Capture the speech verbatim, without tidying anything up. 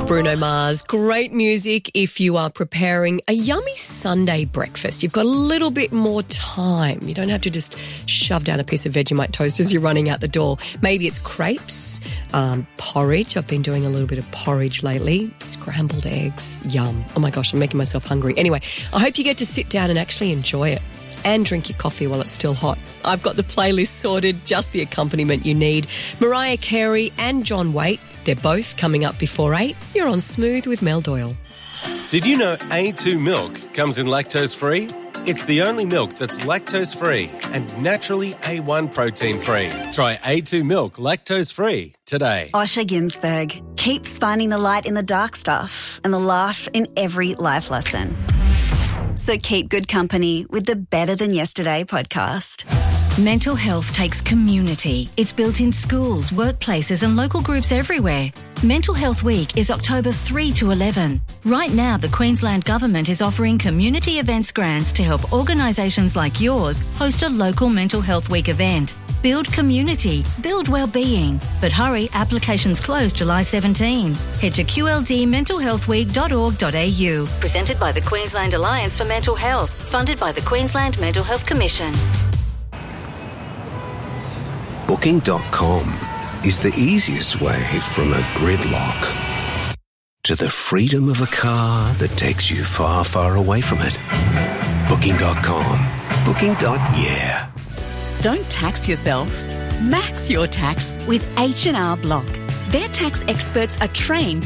Bruno Mars, great music if you are preparing a yummy Sunday breakfast. You've got a little bit more time. You don't have to just shove down a piece of Vegemite toast as you're running out the door. Maybe it's crepes, um, porridge. I've been doing a little bit of porridge lately. Scrambled eggs, yum. Oh my gosh, I'm making myself hungry. Anyway, I hope you get to sit down and actually enjoy it. And drink your coffee while it's still hot. I've got the playlist sorted, just the accompaniment you need. Mariah Carey and John Waite, they're both coming up before eight. You're on Smooth with Mel Doyle. Did you know A two milk comes in lactose-free? It's the only milk that's lactose-free and naturally A one protein-free. Try A two milk lactose-free today. Osher Ginsberg keeps finding the light in the dark stuff and the laugh in every life lesson. So keep good company with the Better Than Yesterday podcast. Mental health takes community. It's built in schools, workplaces and local groups everywhere. Mental Health Week is October third to eleven. Right now, the Queensland Government is offering community events grants to help organisations like yours host a local Mental Health Week event. Build community, build well-being. But hurry, applications close July seventeenth. Head to q l d mental health week dot org dot a u. Presented by the Queensland Alliance for Mental Health. Funded by the Queensland Mental Health Commission. Booking dot com is the easiest way from a gridlock to the freedom of a car that takes you far, far away from it. Booking dot com. Booking. Yeah. Don't tax yourself. Max your tax with H and R Block. Their tax experts are trained